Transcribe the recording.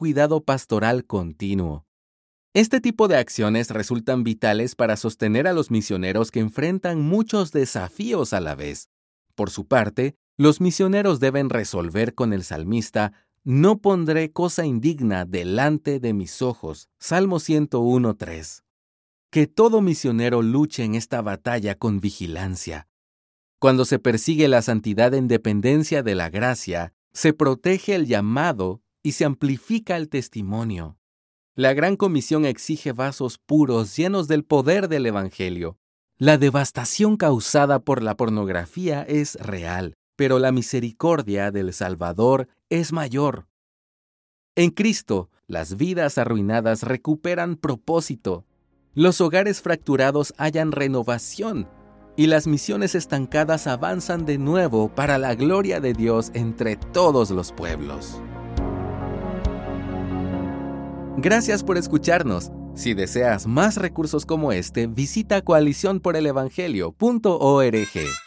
cuidado pastoral continuo. Este tipo de acciones resultan vitales para sostener a los misioneros que enfrentan muchos desafíos a la vez. Por su parte, los misioneros deben resolver con el salmista: no pondré cosa indigna delante de mis ojos. Salmo 101:3. Que todo misionero luche en esta batalla con vigilancia. Cuando se persigue la santidad en dependencia de la gracia, se protege el llamado y se amplifica el testimonio. La Gran Comisión exige vasos puros llenos del poder del Evangelio. La devastación causada por la pornografía es real, pero la misericordia del Salvador es mayor. En Cristo, las vidas arruinadas recuperan propósito, los hogares fracturados hallan renovación y las misiones estancadas avanzan de nuevo para la gloria de Dios entre todos los pueblos. Gracias por escucharnos. Si deseas más recursos como este, visita coaliciónporelevangelio.org.